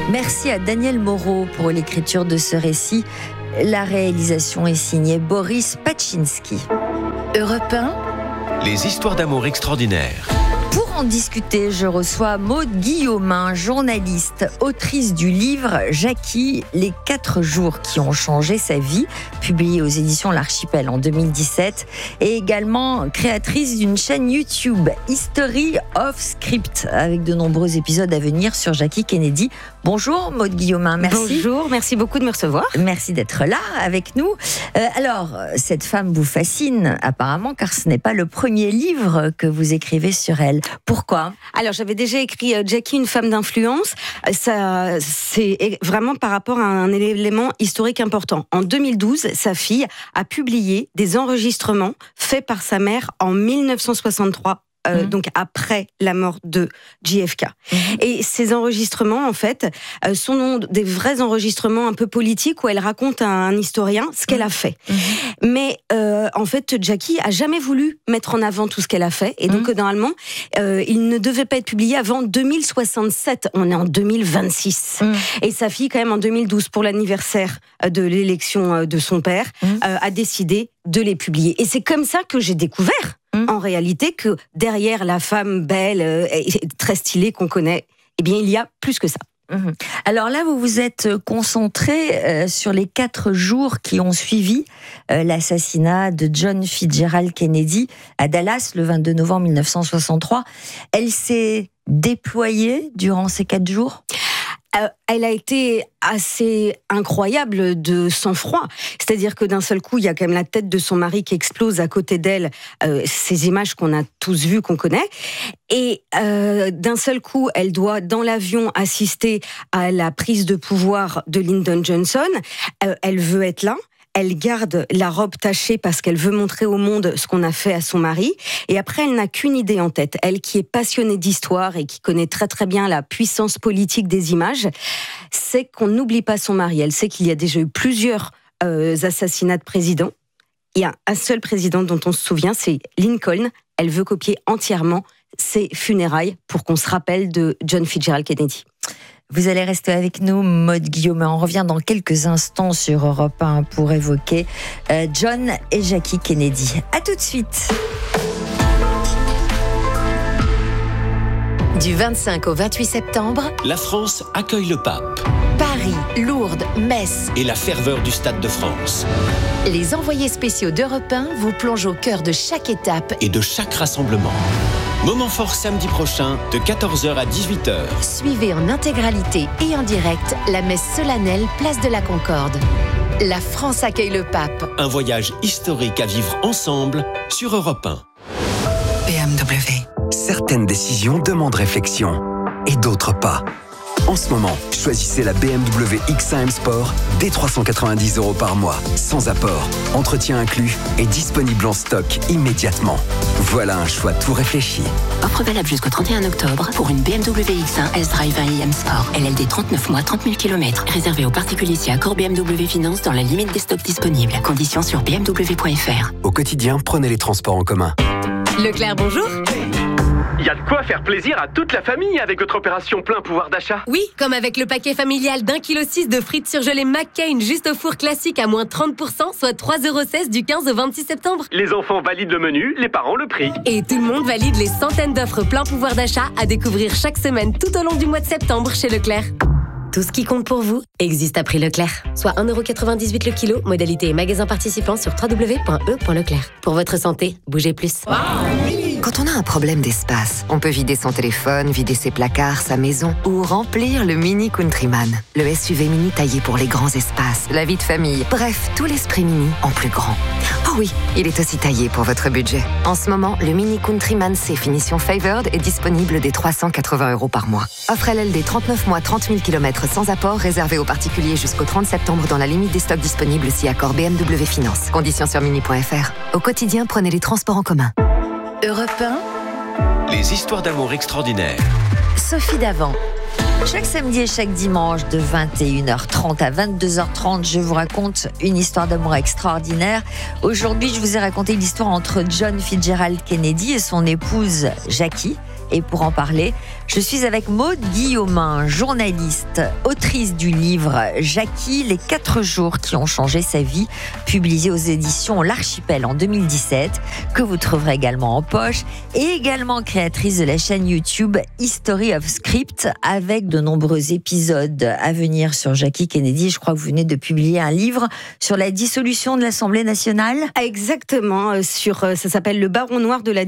Merci à Daniel Moreau pour l'écriture de ce récit. La réalisation est signée Boris Paczynski. Europe 1. Les histoires d'amour extraordinaires. Pour en discuter, je reçois Maude Guillaumin, journaliste, autrice du livre Jackie, les 4 jours qui ont changé sa vie, publié aux éditions L'Archipel en 2017, et également créatrice d'une chaîne YouTube, History of Script, avec de nombreux épisodes à venir sur Jackie Kennedy. Bonjour Maude Guillaumin, merci. Bonjour, merci beaucoup de me recevoir. Merci d'être là avec nous. Alors, cette femme vous fascine apparemment, car ce n'est pas le premier livre que vous écrivez sur elle. Pourquoi ? Alors, j'avais déjà écrit Jackie, une femme d'influence. Ça, c'est vraiment par rapport à un élément historique important. En 2012, sa fille a publié des enregistrements faits par sa mère en 1963. Donc après la mort de JFK. Et ces enregistrements, en fait, sont des vrais enregistrements un peu politiques où elle raconte à un historien ce qu'elle a fait. Mais en fait, Jackie a jamais voulu mettre en avant tout ce qu'elle a fait. Et donc, normalement, il ne devait pas être publié avant 2067. On est en 2026. Et sa fille, quand même, en 2012, pour l'anniversaire de l'élection de son père, a décidé de les publier. Et c'est comme ça que j'ai découvert, en réalité, que derrière la femme belle et très stylée qu'on connaît, eh bien, il y a plus que ça. Alors là, vous vous êtes concentré sur les 4 jours qui ont suivi l'assassinat de John Fitzgerald Kennedy à Dallas le 22 novembre 1963. Elle s'est déployée durant ces 4 jours ? Elle a été assez incroyable de sang-froid. C'est-à-dire que d'un seul coup, il y a quand même la tête de son mari qui explose à côté d'elle. Ces images qu'on a tous vues, qu'on connaît. Et d'un seul coup, elle doit, dans l'avion, assister à la prise de pouvoir de Lyndon Johnson. Elle veut être là. Elle garde la robe tachée parce qu'elle veut montrer au monde ce qu'on a fait à son mari. Et après, elle n'a qu'une idée en tête. Elle qui est passionnée d'histoire et qui connaît très très bien la puissance politique des images, c'est qu'on n'oublie pas son mari. Elle sait qu'il y a déjà eu plusieurs assassinats de présidents. Il y a un seul président dont on se souvient, c'est Lincoln. Elle veut copier entièrement ses funérailles pour qu'on se rappelle de John Fitzgerald Kennedy. Vous allez rester avec nous, Maude Guillaumin. On revient dans quelques instants sur Europe 1 pour évoquer John et Jackie Kennedy. À tout de suite. Du 25 au 28 septembre, La France accueille le pape Paris, Lourdes, Metz et la ferveur du Stade de France. Les envoyés spéciaux d'Europe 1 vous plongent au cœur de chaque étape Et de chaque rassemblement. Moment fort samedi prochain de 14h à 18h. Suivez en intégralité et en direct la messe solennelle Place de la Concorde. La France accueille le pape. Un voyage historique à vivre ensemble sur Europe 1. BMW. Certaines décisions demandent réflexion et d'autres pas. En ce moment, choisissez la BMW X1 M Sport dès 390 € par mois, sans apport, entretien inclus et disponible en stock immédiatement. Voilà un choix tout réfléchi. Offre valable jusqu'au 31 octobre pour une BMW X1 S-Drive 1 IM Sport. LLD 39 mois, 30 000 km. Réservé aux particuliers si accord BMW Finance dans la limite des stocks disponibles. Conditions sur bmw.fr. Au quotidien, prenez les transports en commun. Leclerc, bonjour. Il y a de quoi faire plaisir à toute la famille avec votre opération plein pouvoir d'achat. Oui, comme avec le paquet familial d'1,6 kg de frites surgelées McCain juste au four classique à moins 30%, soit 3,16 € du 15 au 26 septembre. Les enfants valident le menu, les parents le prix. Et tout le monde valide les centaines d'offres plein pouvoir d'achat à découvrir chaque semaine tout au long du mois de septembre chez Leclerc. Tout ce qui compte pour vous existe à prix Leclerc. Soit 1,98 € le kilo, modalité et magasin participant sur www.e.leclerc. Pour votre santé, bougez plus. Quand on a un problème d'espace, on peut vider son téléphone, vider ses placards, sa maison ou remplir le Mini Countryman. Le SUV mini taillé pour les grands espaces, la vie de famille. Bref, tout l'esprit mini en plus grand. Oh oui, il est aussi taillé pour votre budget. En ce moment, le Mini Countryman C finition Favored est disponible dès 380 € par mois. Offre LLD 39 mois, 30 000 km sans apport, réservé aux particuliers jusqu'au 30 septembre dans la limite des stocks disponibles si accord BMW Finance. Conditions sur mini.fr. Au quotidien, prenez les transports en commun. Europe 1, Les histoires d'amour extraordinaires. Sophie Davant. Chaque samedi et chaque dimanche de 21h30 à 22h30, je vous raconte une histoire d'amour extraordinaire. Aujourd'hui, je vous ai raconté l'histoire entre John Fitzgerald Kennedy et son épouse Jackie. Et pour en parler, je suis avec Maude Guillaumin, journaliste, autrice du livre Jackie, les 4 jours qui ont changé sa vie, publié aux éditions L'Archipel en 2017, que vous trouverez également en poche, et également créatrice de la chaîne YouTube History of Script, avec de nombreux épisodes à venir sur Jackie Kennedy. Je crois que vous venez de publier un livre sur la dissolution de l'Assemblée nationale. Exactement, ça s'appelle Le Baron Noir de la